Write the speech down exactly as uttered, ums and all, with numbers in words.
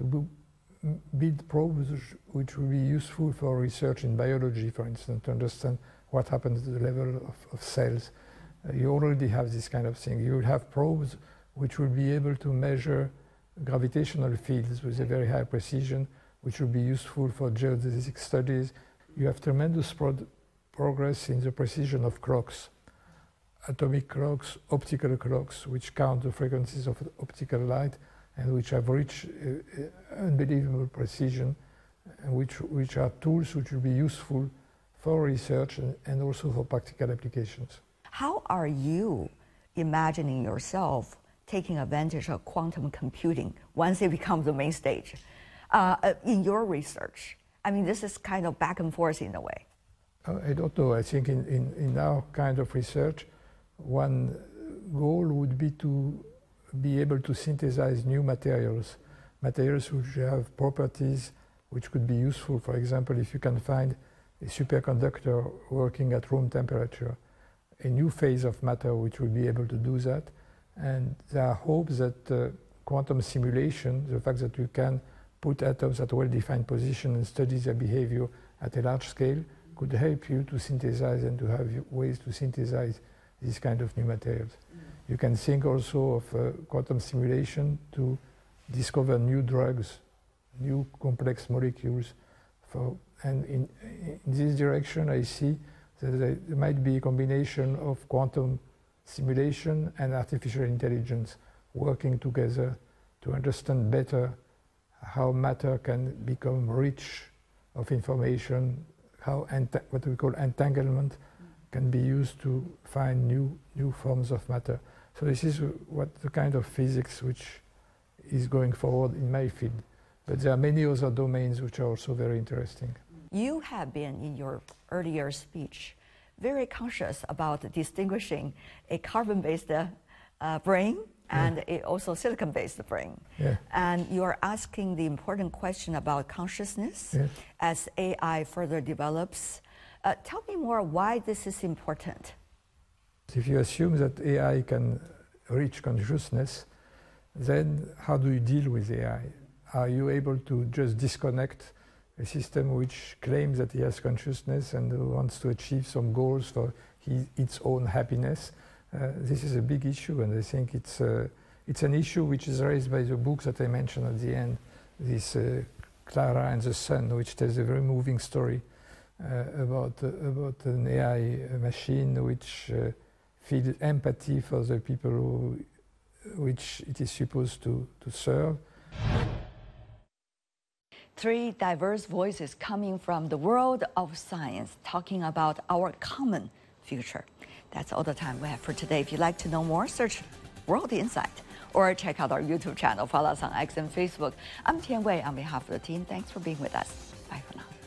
to build probes which will be useful for research in biology, for instance, to understand what happens at the level of, of cells. Uh, you already have this kind of thing. You will have probes which will be able to measure gravitational fields with a very high precision, which will be useful for geodesic studies. You have tremendous pro progress in the precision of clocks, atomic clocks, optical clocks, which count the frequencies of optical light and which have reached uh, unbelievable precision, and which, which are tools which will be useful for research and, and also for practical applications. How are you imagining yourself taking advantage of quantum computing once it becomes the main stage uh, in your research? I mean, this is kind of back and forth in a way. Uh, I don't know. I think in, in, in our kind of research, one goal would be to be able to synthesize new materials, materials which have properties which could be useful. For example, if you can find a superconductor working at room temperature, a new phase of matter which will be able to do that. And there are hopes that uh, quantum simulation, the fact that you can put atoms at a well-defined position and study their behavior at a large scale, could help you to synthesize and to have ways to synthesize these kind of new materials. Mm. You can think also of uh, quantum simulation to discover new drugs, new complex molecules. For, and in, in this direction, I see that there might be a combination of quantum simulation and artificial intelligence working together to understand better how matter can become rich of information, how what we call entanglement can be used to find new, new forms of matter. So this is what the kind of physics which is going forward in my field. But there are many other domains which are also very interesting. You have been, in your earlier speech, very conscious about distinguishing a carbon-based uh, brain and yeah. a also silicon-based brain. Yeah. And you are asking the important question about consciousness yeah. as A I further develops. Uh, tell me more why this is important. If you assume that A I can reach consciousness, then how do you deal with A I? Are you able to just disconnect a system which claims that he has consciousness and wants to achieve some goals for his, its own happiness? Uh, this is a big issue, and I think it's, uh, it's an issue which is raised by the books that I mentioned at the end, this uh, Clara and the Sun, which tells a very moving story uh, about, uh, about an A I machine which uh, feels empathy for the people who, which it is supposed to, to serve. Three diverse voices coming from the world of science, talking about our common future. That's all the time we have for today. If you'd like to know more, search World Insight or check out our YouTube channel. Follow us on X and Facebook. I'm Tian Wei on behalf of the team. Thanks for being with us. Bye for now.